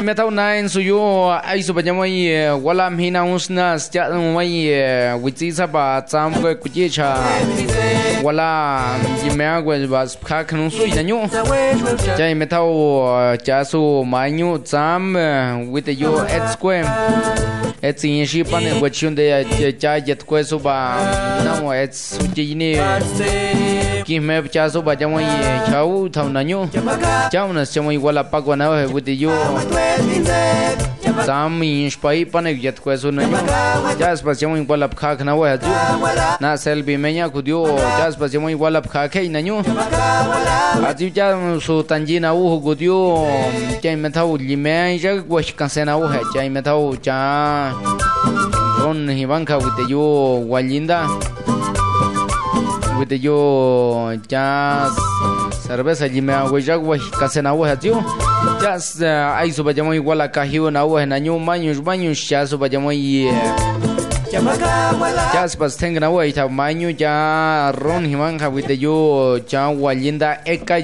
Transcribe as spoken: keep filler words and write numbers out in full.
metau na en suyo ai su bajamo i wala mhina usnas cha mai wichi sa ba cham ko kuchi cha wala yimea gwe bas kha khnu su nyu cha metau cha su manyu cham with you at square it's in shi pan wachun de cha jet ko su ba na mo it's ji ni ki me cha su ba jamo i chau thau na nyu chau na chamo i wala pa ko na with you Sam in spai pane jet ko su na nyu cha spa chamo i wala kha khna wa ju na selbi menya kudio cha spa chamo i wala kha khai na nyu aji cha su tanji na u kudio cha me thau lime ja ko kansena u ha cha me thau cha ron hibanka with you walinda with you cha cerveza lime agua ja ko kansena u ha ju cha ai su bajamo igual a kahiu na u na nyu maños maños cha su bajamo i cha spas tenga na u ta maño cha ron hibanka with you cha walinda eka